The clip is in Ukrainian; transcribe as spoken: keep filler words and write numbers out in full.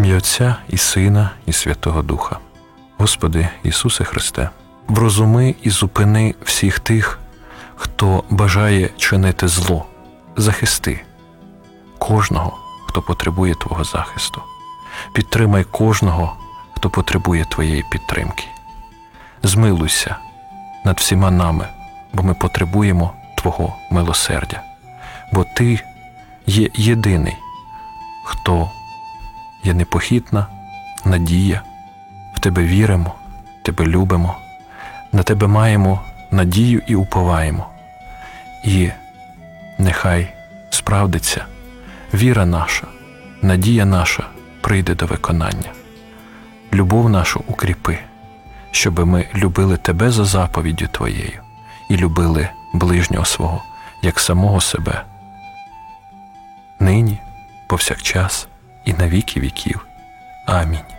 ім'я Отця і Сина, і Святого Духа. Господи Ісусе Христе, врозуми і зупини всіх тих, хто бажає чинити зло. Захисти кожного, хто потребує Твого захисту. Підтримай кожного, хто потребує Твоєї підтримки. Змилуйся над всіма нами, бо ми потребуємо Твого милосердя. Бо Ти є єдиний, хто є непохитна надія. В Тебе віримо, Тебе любимо, на Тебе маємо надію і уповаємо. І нехай справдиться віра наша, надія наша прийде до виконання. Любов нашу укріпи, щоби ми любили Тебе за заповіддю Твоєю і любили ближнього свого, як самого себе, нині, повсякчас і на віки віків. Амінь.